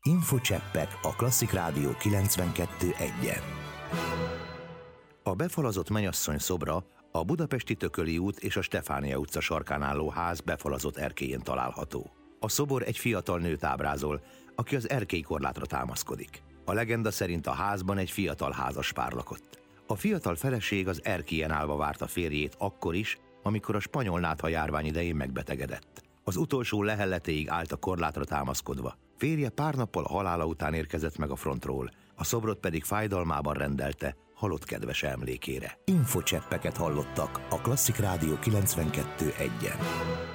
Infocseppek a Klasszik Rádió 92.1-en. A befalazott mennyasszony szobra a Budapesti Tököli út és a Stefánia utca sarkán álló ház befalazott erkélyén található. A szobor egy fiatal nőt ábrázol, aki az erkélykorlátra támaszkodik. A legenda szerint a házban egy fiatal házaspár lakott. A fiatal feleség az erkélyen állva várta férjét akkor is, amikor a spanyol nátha járvány idején megbetegedett. Az utolsó lehelletéig állt a korlátra támaszkodva. Férje pár nappal a halála után érkezett meg a frontról, a szobrot pedig fájdalmában rendelte halott kedvese emlékére. Infocseppeket hallottak a Klasszik Rádió 92.1-en.